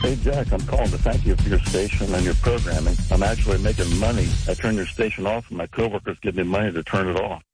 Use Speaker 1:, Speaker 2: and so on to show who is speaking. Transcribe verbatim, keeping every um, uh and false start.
Speaker 1: Hey, Jack, I'm calling to thank you for your station and your programming. I'm actually making money. I turn your station off, and my coworkers give me money to turn it off.